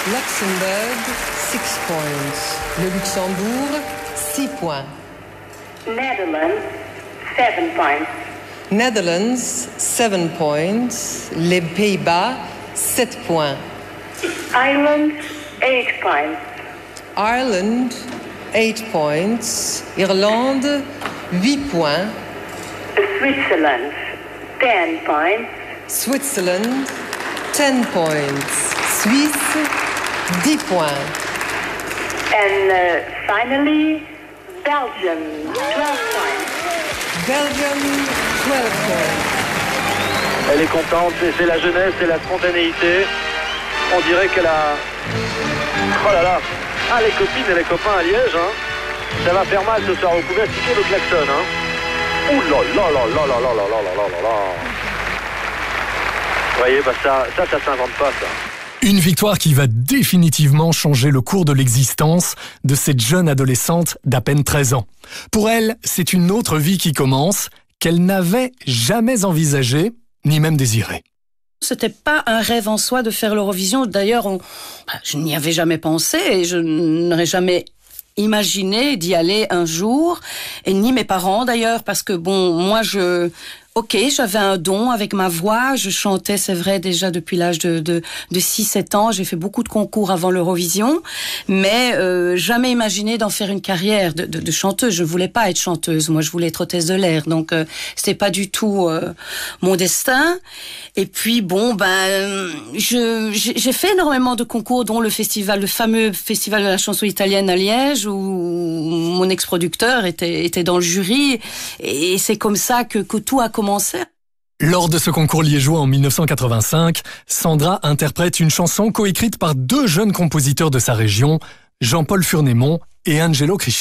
Luxembourg, 6 points. Le Luxembourg, 6 points. Netherlands, 7 points. Netherlands, 7 points. Les Pays-Bas, 7 points. Ireland, 8 points. Ireland, 8 points. Irlande, 8 points. Switzerland, 10 points. Switzerland, 10 points. Suisse, 10 points. And finally, Belgium, 12 points. Belgium, 12 points. Elle est contente, c'est la jeunesse, c'est la spontanéité. On dirait qu'elle a... Oh là là. Ah, les copines et les copains à Liège, hein. Ça va faire mal ce soir, vous pouvez assister le klaxon, hein. Ouh là là là là là là là là là là là. Vous voyez, bah ça s'invente pas, ça. Une victoire qui va définitivement changer le cours de l'existence de cette jeune adolescente d'à peine 13 ans. Pour elle, c'est une autre vie qui commence, qu'elle n'avait jamais envisagée, ni même désirée. C'était pas un rêve en soi de faire l'Eurovision. D'ailleurs, je n'y avais jamais pensé et je n'aurais jamais imaginé d'y aller un jour. Et ni mes parents d'ailleurs, parce que moi j'avais un don avec ma voix, je chantais, c'est vrai, déjà depuis l'âge de 6-7 ans, j'ai fait beaucoup de concours avant l'Eurovision, mais jamais imaginé d'en faire une carrière de chanteuse. Je voulais pas être chanteuse, moi je voulais être hôtesse de l'air, donc c'était pas du tout mon destin. Et puis j'ai fait énormément de concours, dont le fameux festival de la chanson italienne à Liège, où mon ex-producteur était dans le jury, et c'est comme ça que tout a commencé. Lors de ce concours liégeois en 1985, Sandra interprète une chanson coécrite par deux jeunes compositeurs de sa région, Jean-Paul Furnémont et Angelo Crisci.